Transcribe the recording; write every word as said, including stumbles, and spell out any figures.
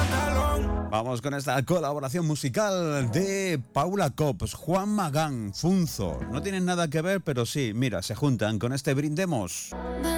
Vamos con esta colaboración musical de Paula Cops, Juan Magán, Funzo. No tienen nada que ver, pero sí, mira, se juntan con este Brindemos.